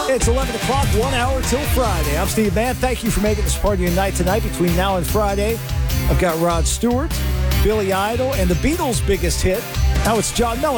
It's 11 o'clock, 1 hour till Friday. I'm Steve Mann. Thank you for making this part of your night tonight. Between now and Friday, I've got Rod Stewart, Billy Idol, and the Beatles' biggest hit. Now it's John Mellencamp.